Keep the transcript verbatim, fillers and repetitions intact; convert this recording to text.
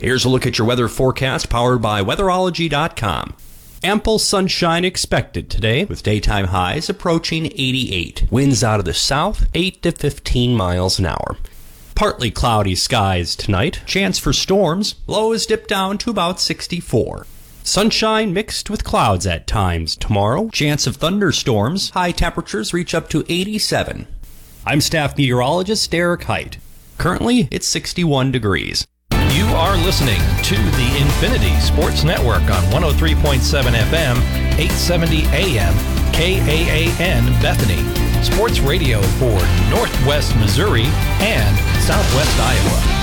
Here's a look at your weather forecast powered by weatherology dot com. Ample sunshine expected today with daytime highs approaching eighty-eight. Winds out of the south, eight to fifteen miles an hour. Partly cloudy skies tonight. Chance for storms. Lows dip down to about sixty-four. Sunshine mixed with clouds at times tomorrow. Chance of thunderstorms. High temperatures reach up to eighty-seven. I'm staff meteorologist Derek Height. Currently, it's sixty-one degrees. You are listening to the Infinity Sports Network on one oh three point seven F M, eight seventy A M, K A A N Bethany. Sports radio for Northwest Missouri and Southwest Iowa.